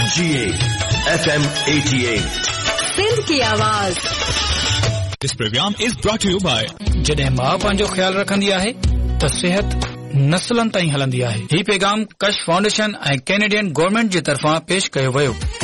KFGA FM 88 Sindh की आवाज। This program is brought to you by जॾहिं मां पंहिंजो ख्यालु रखंदी आहे त सिहत नस्लनि ताईं हलंदी आहे। ही पैगाम कश फाउंडेशन ऐं कैनेडियन गवर्नमेंट जे तरफ़ां पेश कयो वियो।